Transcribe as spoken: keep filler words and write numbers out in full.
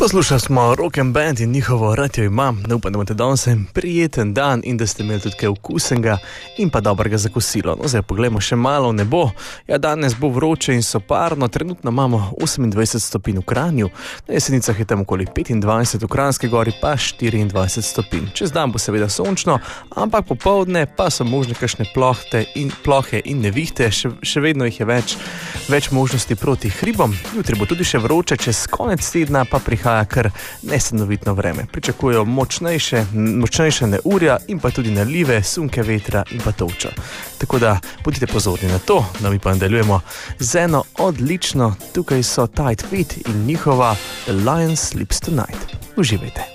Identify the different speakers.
Speaker 1: Poslušali smo Rock and Band in njihovo Radio imam. Ne upam, da imate danes prijeten dan in da ste imeli tudi kaj okusenega in pa dobrega za kosilo. No, zdaj pogledamo še malo v nebo. Ja, danes bo vroče in soparno. Trenutno imamo osemindvajset stopinj v Kranju, na Jesenicah je tam okoli petindvajset, v Kranjski Gori pa štiriindvajset stopinj. Čez dan bo seveda sončno, ampak popoldne pa so možne kakšne plohte in plohe in nevihte. Še, še vedno jih je več, več možnosti proti hribom. Jutri bo tudi še vroče, čez konec tedna pa prihaja kar nestanovitno vreme. Pričakujejo močnejše, močnejše neurja in pa tudi nalive, sunke vetra in pa točo. Tako da bodite pozorni na to, da mi pa nadaljujemo z eno odlično. Tukaj so Tight Feet in njihova The Lion Sleeps Tonight. Uživajte.